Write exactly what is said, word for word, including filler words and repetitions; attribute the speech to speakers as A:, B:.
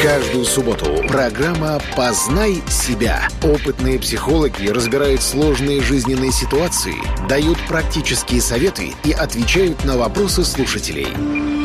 A: Каждую субботу программа «Познай себя». Опытные психологи разбирают сложные жизненные ситуации, дают практические советы и отвечают на вопросы слушателей.